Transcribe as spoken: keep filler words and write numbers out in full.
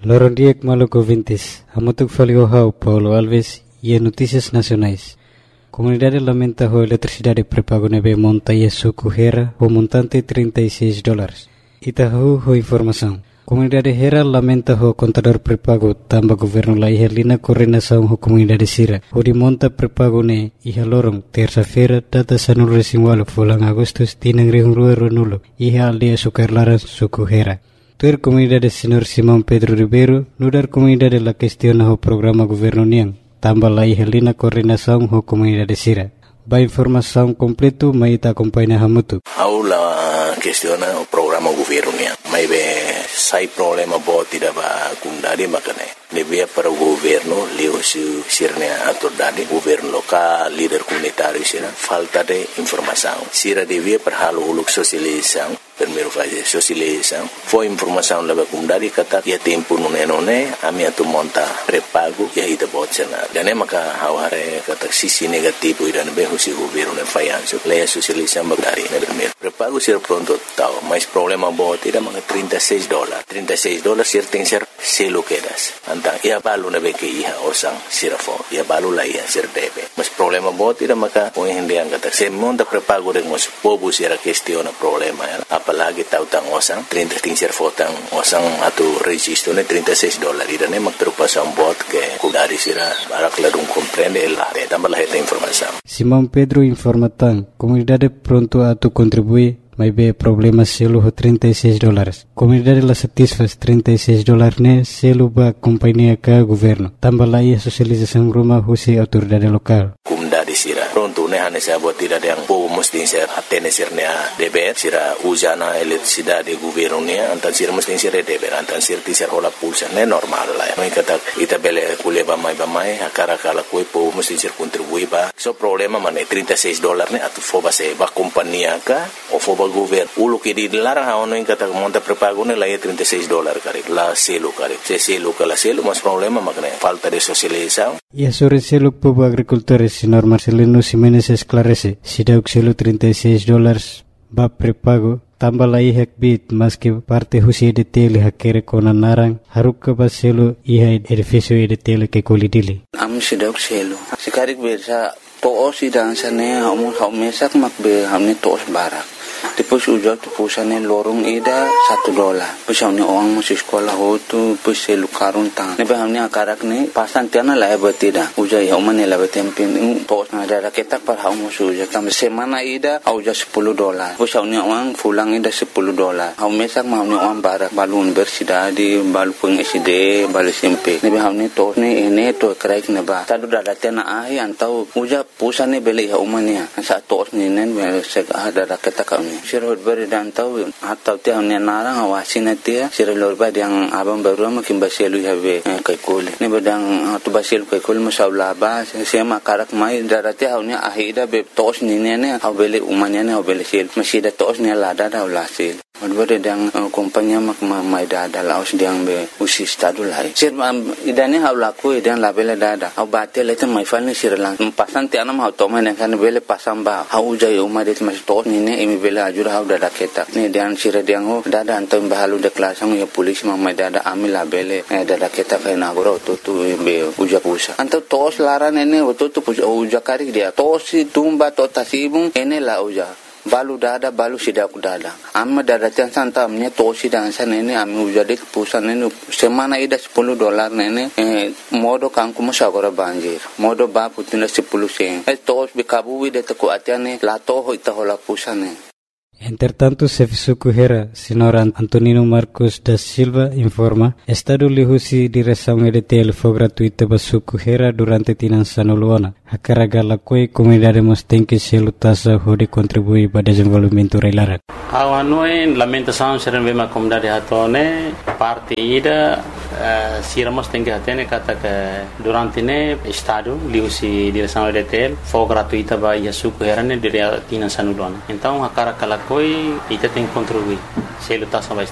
Loron Diek Maluco Vintes, Amotuk Faliohau, Paulo Alves e Notícias Nacionais. Comunidade lamenta a eletricidade pré-pago nebe monta e suco Hera, o montante trinta e seis dólares. Itahu ho informação. Comunidade Hera lamenta o contador pré-pago tamba governo la ihelina coordenação ho comunidade Sira. O de monta pré-pago ne iha lorong terça-feira data sanul resingualo fulang agustus tinang rihung rua renulo iha aldea sukarlaran suku Hera. Tuer comunidade senhor Simão Pedro Ribeiro nudar comunidade la questiona ho programa governo niang tamba la ihelina coordenação ho comunidade Sira. Ba informação completo maita acompanha hamutu. Aula questiona o programa governo niang. Mai be sai problema bo tidak ba kundari makane. Lebih para o governo leu su sirne autoridade governo local líder comunitário sira falta de informação. Sira devia para halo uluk sosialização primeiro fase sosialização foi informação leva kundari kata ya tempo nune nune ami atu monta prepago ya ida botsena dane maka haware kata sisi negativo idan be husi governo ne fayanso leia sosialização bagari ne primeiro prepago sira pronto tau mas problema bo tidak maka trinta e seis dólares trinta e seis dólares sir tem ser selo quedas antang ia balu na be ke iha osang sirafo ia balu la ia sir debe mas problema bo tidak maka poin hendiang kata se monta prepago de mos povo sira questiona problema ya apalagi tau tang osang trinta ting ser fotang osang atu registro ne trinta e seis dólares dan emak preocupação bot que kudari sira barak ladung comprende la de tambah la esta informação. Simão Pedro informa tan comunidade pronto a tu contribuir mas be problema selo ho trinta e seis dólares. Comunidade la satisfaz trinta e seis dólares ne selo ba companhia ka governo. Tambah la ia sosialização rumah husi autoridade lokal. Comunidade sira pronto ne hane sa buat tidak yang povo mesti ser atene sirnya deber sira usana eletricidade governo ne antan sira mesti ser deber antan sir ti ser hola pulsa ne normal la. Noi kata ita bele kuleba mai ba mai akara kala koi povo mesti ser contribui ba. So problema mane trinta e seis dólares ne atu foba se ba companhia ka o foba governo ulo que di larang haono in kata monta prepago ne la ia trinta e seis dólares kare la selo kare se selo kala selo mas problema makne falta de socialização. E sobre selo povo agricultores senhor Marcelino Ximenes esclarece si dauk selo trinta e seis dólares ba prepago tambah la ihak bit mas que parte husi de tele hakere kona narang haruk ba selo iha edificio de tele ke kolidili am si dauk selo sikarik bersa to si dan sane hamu haumesak makbe hamne tos barak Depois ujar tu pusane lorong ida satu dolar. Depois hamne orang masih sekolah ho tu depois selu karun tang. Nebe hamne akarak ne pasan tiana la betida. Ujar ya umane la betempin tos na ada ketak par hau musuh ujar tam semana ida ujar sepuluh dolar. Depois hamne orang pulang ida sepuluh dolar. Hau mesak hamne orang barak balun universidade balu peng S D balu S M P. Nebe hamne tos ne ene to kraik neba. Tadu dada tiana ai antau ujar pusane beli ya umane. Sa tos ne nen sek ada ketak Sirot beri dan tahu atau tiang ni narang awasin nanti sirot lorba yang abang baru makin baselu have kai kole ni bedang tu baselu kai kole masalah ba sema karak mai darati haunya ahida be tos ni ne au bele umanya ne au bele sel masih da tos ni lada da ulasil Odbere dang kompanya mak mai dada laos dang be usi stadu lai. Sir idane hau laku idan labele dada. Au bate lete mai falni sir lang. Pasan ti anam hau toma ne kan bele pasam ba. Hau jai umma det mas to ni ne imi bele ajur hau dada ketak. Ni dan sir dang ho dada antam bahalu de klasang ya polis mai dada amil labele dada ketak na goro to tu be uja pusa. Antam tos laran ene to tu uja kari dia. Tos tumba to tasibung ene la uja. Balu dada balu sidaku dada amma dada tian santam nya tosi dan san ini ami ujade pusan ini semana ida sepuluh dolar nene eh, modo kangku masagora banjir modo ba putina sepuluh sen eh tos bikabu de taku atiane la to ho ita hola pusane. Entretanto, Sefisuku Hera, senhor Antonino Marcos da Silva, informa, Estado lihusi direção E D T L foi gratuita para Suku Hera durante Tinançano Luana. A caragala coi comunidade mostém que se lutassa de contribuir para o desenvolvimento reilara. A noi lamentação serem bem a comunidade hatone parte ida sira mostém que hatene kata que durante ne Estado lihusi direção E D T L foi gratuita para Suku Hera ne dire Tinançano Luana. Então a caragala coi ita tem que contribuir se lutassa